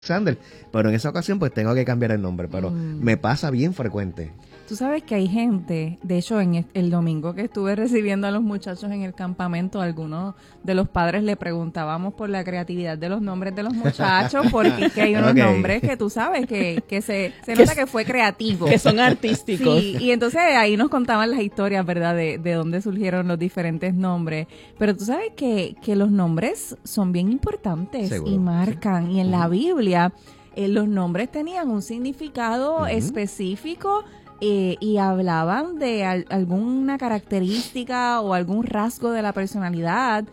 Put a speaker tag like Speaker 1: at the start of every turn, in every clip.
Speaker 1: Alexander, pero en esa ocasión pues tengo que cambiar el nombre, pero me pasa bien frecuente.
Speaker 2: Tú sabes que hay gente, de hecho en el domingo que estuve recibiendo a los muchachos en el campamento, algunos de los padres le preguntábamos por la creatividad de los nombres de los muchachos, porque es que hay unos nombres que tú sabes que se nota que fue creativo.
Speaker 3: Que son artísticos.
Speaker 2: Sí, y entonces ahí nos contaban las historias, ¿verdad? De dónde surgieron los diferentes nombres. Pero tú sabes que los nombres son bien importantes. Seguro, y marcan. Sí. Y en la Biblia los nombres tenían un significado específico. Y hablaban de alguna característica o algún rasgo de la personalidad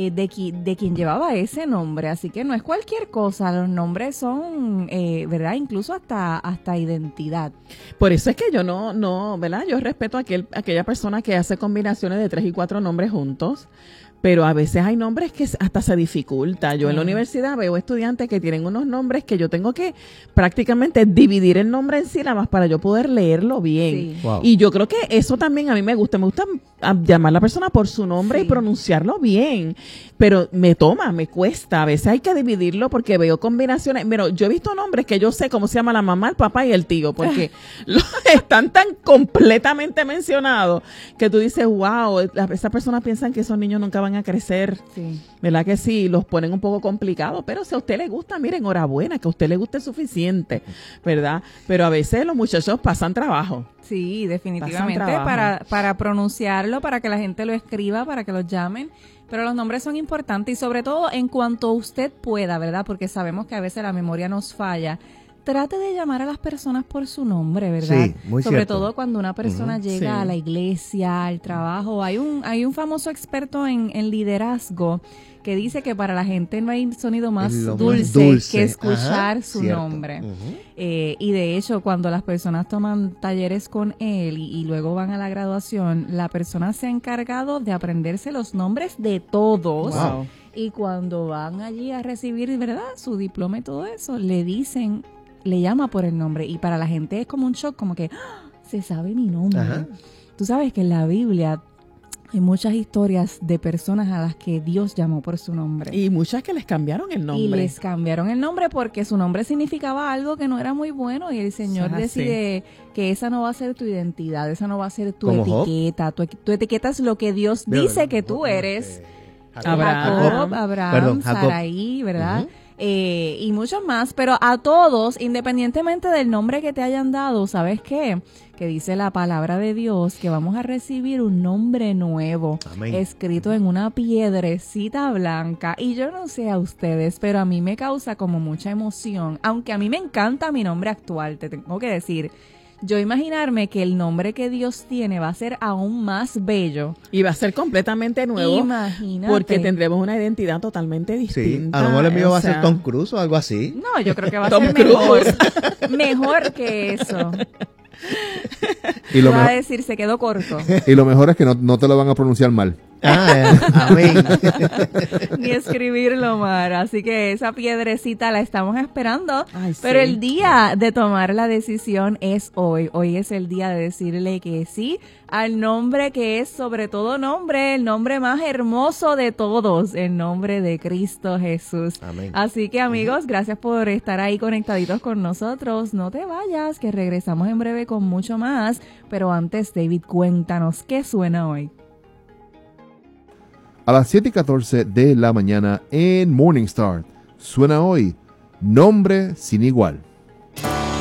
Speaker 2: de quien llevaba ese nombre. Así que no es cualquier cosa, los nombres son, ¿verdad? Incluso hasta identidad.
Speaker 3: Por eso es que yo no, ¿verdad? Yo respeto a aquella persona que hace combinaciones de 3 y 4 nombres juntos. Pero a veces hay nombres que hasta se dificulta. Yo en la universidad veo estudiantes que tienen unos nombres que yo tengo que prácticamente dividir el nombre en sílabas para yo poder leerlo bien. Sí. Wow. Y yo creo que eso también a mí me gusta llamar a la persona por su nombre y pronunciarlo bien. Pero me cuesta. A veces hay que dividirlo porque veo combinaciones. Mira, yo he visto nombres que yo sé cómo se llama la mamá, el papá y el tío, porque están tan completamente mencionados que tú dices, wow, esas personas piensan que esos niños nunca van a crecer. Sí. ¿Verdad que sí? Los ponen un poco complicados, pero si a usted le gusta, mire, enhorabuena, que a usted le guste suficiente, ¿verdad? Pero a veces los muchachos pasan trabajo.
Speaker 2: Sí, definitivamente, para pronunciarlo, para que la gente lo escriba, para que los llamen. Pero los nombres son importantes y sobre todo en cuanto usted pueda, ¿verdad? Porque sabemos que a veces la memoria nos falla. Trate de llamar a las personas por su nombre, ¿verdad? Sí, muy sobre cierto. Todo cuando una persona llega a la iglesia, al trabajo. Hay un famoso experto en liderazgo que dice que para la gente no hay sonido más dulce que escuchar su nombre. Y de hecho, cuando las personas toman talleres con él y luego van a la graduación, la persona se ha encargado de aprenderse los nombres de todos. Wow. Y cuando van allí a recibir, ¿verdad?, su diploma y todo eso, le llama por el nombre. Y para la gente es como un shock, como que se sabe mi nombre. Ajá. Tú sabes que en la Biblia hay muchas historias de personas a las que Dios llamó por su nombre.
Speaker 3: Y muchas que les cambiaron el nombre.
Speaker 2: Y les cambiaron el nombre porque su nombre significaba algo que no era muy bueno y el Señor decide que esa no va a ser tu identidad, esa no va a ser tu etiqueta. Tu etiqueta es lo que Dios dice que tú eres. Abraham, Saraí, ¿verdad? Y muchos más, pero a todos, independientemente del nombre que te hayan dado, ¿sabes qué? Que dice la palabra de Dios que vamos a recibir un nombre nuevo. Amén. Escrito en una piedrecita blanca. Y yo no sé a ustedes, pero a mí me causa como mucha emoción, aunque a mí me encanta mi nombre actual, te tengo que decir. Yo imaginarme que el nombre que Dios tiene va a ser aún más bello.
Speaker 3: Y va a ser completamente nuevo. Imagínate. Porque tendremos una identidad totalmente distinta.
Speaker 1: Sí, a lo mejor el mío va a ser Tom Cruise o algo así.
Speaker 2: No, yo creo que va a ser mejor. Mejor que eso.
Speaker 4: Y lo
Speaker 2: va a decir, se quedó corto.
Speaker 4: Y lo mejor es que no te lo van a pronunciar mal.
Speaker 1: Amén.
Speaker 2: Ni escribirlo mal. Así que esa piedrecita la estamos esperando. Ay, pero el día de tomar la decisión es hoy. Hoy es el día de decirle que sí al nombre que es sobre todo nombre, el nombre más hermoso de todos, el nombre de Cristo Jesús. Amén. Así que amigos, gracias por estar ahí conectaditos con nosotros. No te vayas, que regresamos en breve con mucho más. Pero antes, David, cuéntanos, ¿qué suena hoy?
Speaker 4: A las 7:14 de la mañana en Morning Star, suena hoy Nombre Sin Igual.